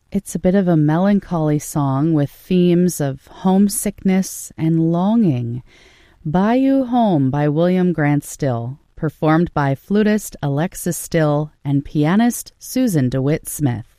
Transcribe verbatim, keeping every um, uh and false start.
It's a bit of a melancholy song with themes of homesickness and longing. Buy You Home by William Grant Still, performed by flutist Alexis Still and pianist Susan DeWitt Smith.